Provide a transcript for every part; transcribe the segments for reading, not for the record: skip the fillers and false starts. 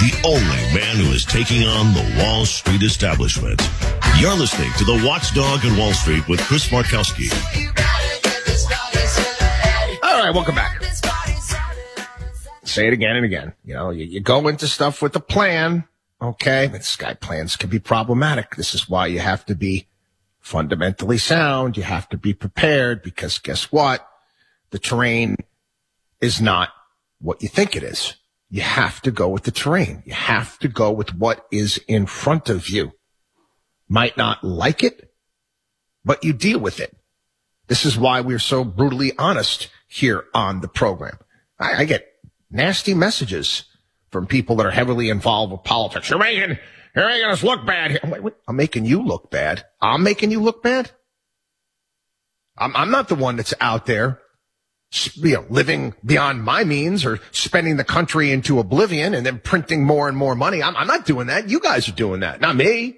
the only man who is taking on the Wall Street establishment. You're listening to The Watchdog on Wall Street with Chris Markowski. All right, welcome back. Say it again and again. You know, you go into stuff with a plan, okay? But Sky plans can be problematic. This is why you have to be fundamentally sound. You have to be prepared because guess what? The terrain is not what you think it is. You have to go with the terrain. You have to go with what is in front of you. Might not like it, but you deal with it. This is why we're so brutally honest here on the program. I get nasty messages from people that are heavily involved with politics. You're making us look bad here. I'm like, what? I'm making you look bad. I'm making you look bad. I'm not the one that's out there, you know, living beyond my means or spending the country into oblivion and then printing more and more money. I'm not doing that. You guys are doing that, not me.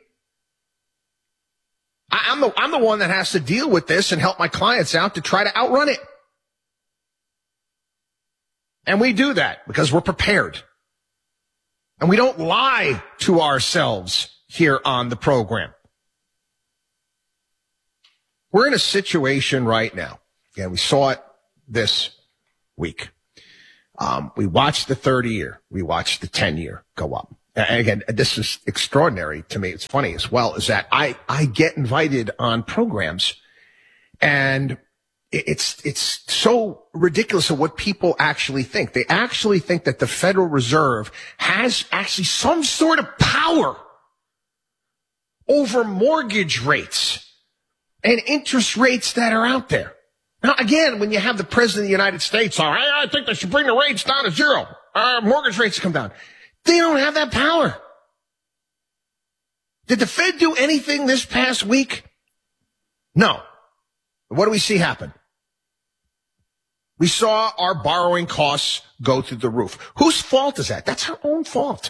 I'm the one that has to deal with this and help my clients out to try to outrun it. And we do that because we're prepared. And we don't lie to ourselves here on the program. We're in a situation right now. Again, we saw it this week. We watched the 30-year. We watched the 10-year go up. And again, this is extraordinary to me. It's funny as well, is that I get invited on programs and it's so ridiculous of what people actually think. They actually think that the Federal Reserve has actually some sort of power over mortgage rates and interest rates that are out there. Now, again, when you have the President of the United States, I think they should bring the rates down to zero. Mortgage rates come down. They don't have that power. Did the Fed do anything this past week? No. What do we see happen? We saw our borrowing costs go through the roof. Whose fault is that? That's our own fault.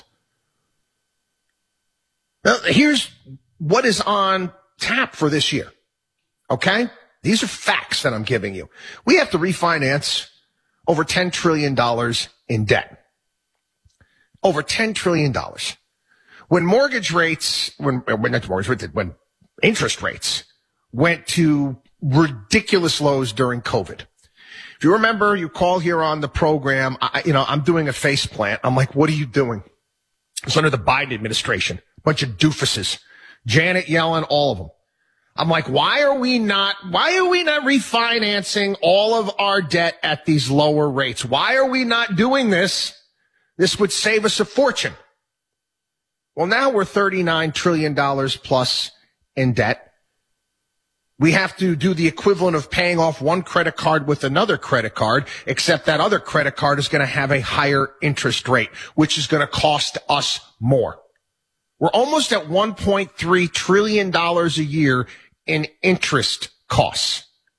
Now, here's what is on tap for this year. Okay? These are facts that I'm giving you. We have to refinance over $10 trillion in debt. Over $10 trillion. When mortgage rates, when interest rates went to ridiculous lows during COVID. If you remember, you call here on the program, I'm doing a face plant. I'm like, what are you doing? It's under the Biden administration. Bunch of doofuses. Janet Yellen, all of them. I'm like, why are we not refinancing all of our debt at these lower rates? Why are we not doing this? This would save us a fortune. Well, now we're $39 trillion plus in debt. We have to do the equivalent of paying off one credit card with another credit card, except that other credit card is going to have a higher interest rate, which is going to cost us more. We're almost at $1.3 trillion a year in interest costs.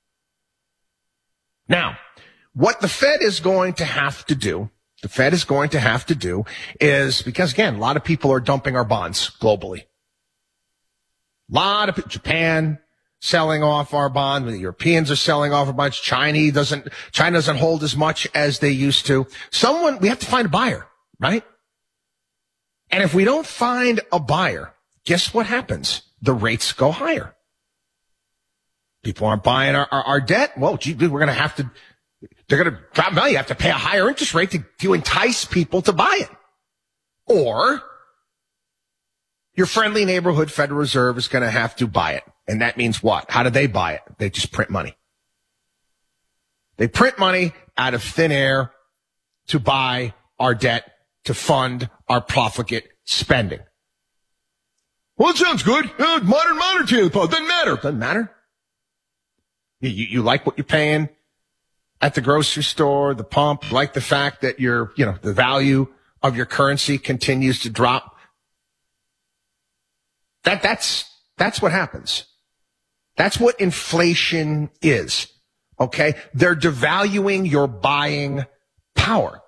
Now, what the Fed is going to have to do is, because again, a lot of people are dumping our bonds globally. A lot of Japan selling off our bonds. The Europeans are selling off a bunch. China doesn't hold as much as they used to. We have to find a buyer, right? And if we don't find a buyer, guess what happens? The rates go higher. People aren't buying our debt. Well, gee, they're going to drop value. You have to pay a higher interest rate to entice people to buy it. Or your friendly neighborhood Federal Reserve is going to have to buy it. And that means what? How do they buy it? They just print money. They print money out of thin air to buy our debt, to fund our profligate spending. Well, it sounds good. Modern monetary policy. Doesn't matter. Doesn't matter. You like what you're paying at the grocery store, the pump, like the fact that the value of your currency continues to drop. That's what happens. That's what inflation is. Okay? They're devaluing your buying power.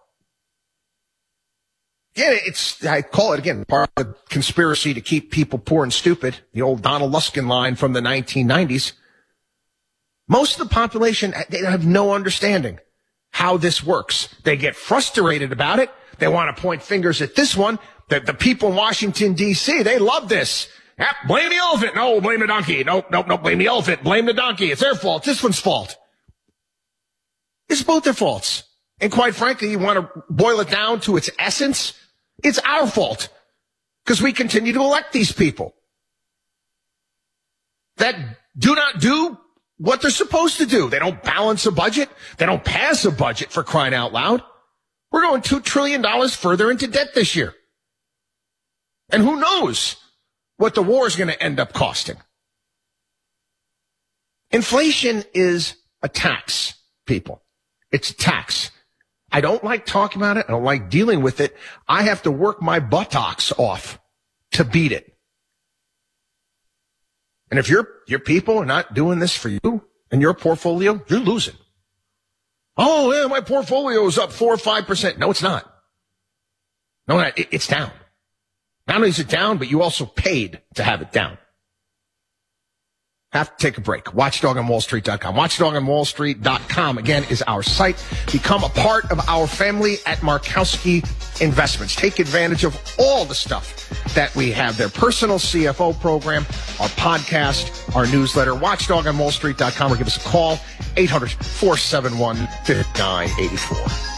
Yeah, I call it again, part of the conspiracy to keep people poor and stupid. The old Donald Luskin line from the 1990s. Most of the population, they have no understanding how this works. They get frustrated about it. They want to point fingers at this one. The people in Washington, D.C., they love this. Yep, blame the elephant. No, blame the donkey. Nope, blame the elephant. Blame the donkey. It's their fault. This one's fault. It's both their faults. And quite frankly, you want to boil it down to its essence? It's our fault. Because we continue to elect these people that do not do what they're supposed to do. They don't balance a budget. They don't pass a budget, for crying out loud. We're going $2 trillion further into debt this year. And who knows what the war is going to end up costing. Inflation is a tax, people. It's a tax. I don't like talking about it. I don't like dealing with it. I have to work my buttocks off to beat it. And if your people are not doing this for you and your portfolio, you're losing. Oh, yeah, my portfolio is up 4 or 5%. No, it's not. No, it's down. Not only is it down, but you also paid to have it down. Have to take a break. WatchdogOnWallStreet.com. WatchdogOnWallStreet.com, again, is our site. Become a part of our family at Markowski Investments. Take advantage of all the stuff that we have. Their personal CFO program, our podcast, our newsletter. WatchdogOnWallStreet.com, or give us a call, 800-471-5984.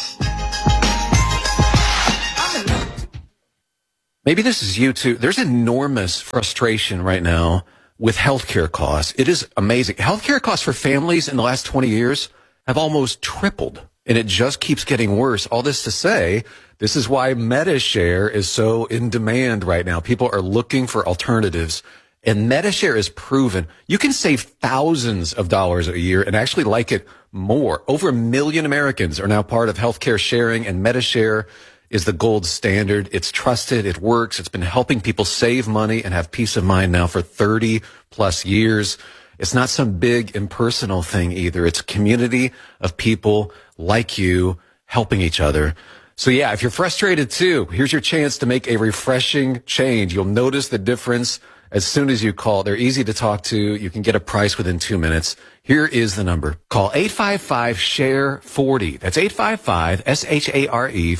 Maybe this is you too. There's enormous frustration right now with healthcare costs. It is amazing. Healthcare costs for families in the last 20 years have almost tripled, and it just keeps getting worse. All this to say, this is why MediShare is so in demand right now. People are looking for alternatives, and MediShare is proven. You can save thousands of dollars a year and actually like it more. Over 1 million Americans are now part of healthcare sharing, and MediShare is the gold standard. It's trusted. It works. It's been helping people save money and have peace of mind now for 30 plus years. It's not some big impersonal thing either. It's a community of people like you helping each other. So yeah, if you're frustrated too, here's your chance to make a refreshing change. You'll notice the difference as soon as you call. They're easy to talk to. You can get a price within 2 minutes. Here is the number. Call 855-SHARE-40. That's 855-SHARE-40.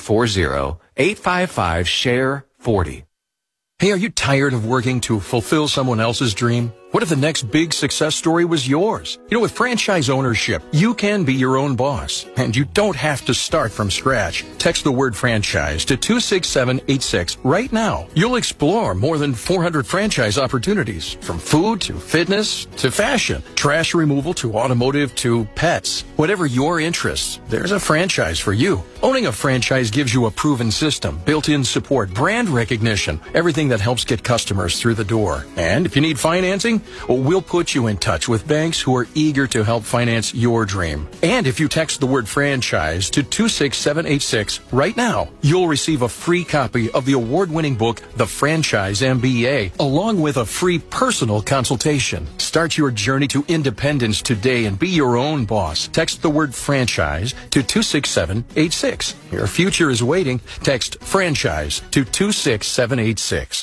855-SHARE-40. Hey, are you tired of working to fulfill someone else's dream? What if the next big success story was yours? You know, with franchise ownership, you can be your own boss, and you don't have to start from scratch. Text the word franchise to 26786 right now. You'll explore more than 400 franchise opportunities, from food to fitness to fashion, trash removal to automotive to pets. Whatever your interests, there's a franchise for you. Owning a franchise gives you a proven system, built-in support, brand recognition, everything that helps get customers through the door. And if you need financing, well, we'll put you in touch with banks who are eager to help finance your dream. And if you text the word franchise to 26786 right now, you'll receive a free copy of the award-winning book, The Franchise MBA, along with a free personal consultation. Start your journey to independence today and be your own boss. Text the word franchise to 26786. Your future is waiting. Text franchise to 26786.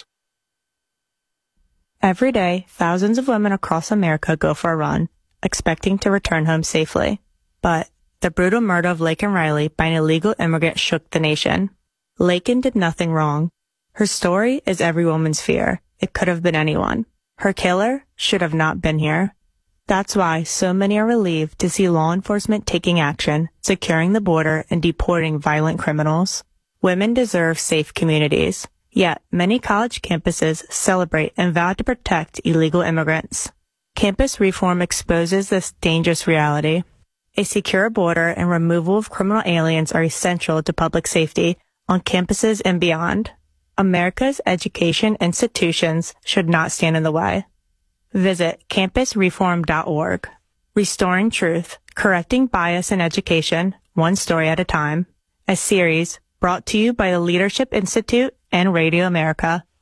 Every day, thousands of women across America go for a run, expecting to return home safely. But the brutal murder of Laken Riley by an illegal immigrant shook the nation. Laken did nothing wrong. Her story is every woman's fear. It could have been anyone. Her killer should have not been here. That's why so many are relieved to see law enforcement taking action, securing the border, and deporting violent criminals. Women deserve safe communities. Yet, many college campuses celebrate and vow to protect illegal immigrants. Campus reform exposes this dangerous reality. A secure border and removal of criminal aliens are essential to public safety on campuses and beyond. America's education institutions should not stand in the way. Visit campusreform.org. Restoring Truth, Correcting Bias in Education, One Story at a Time. A series brought to you by the Leadership Institute and Radio America.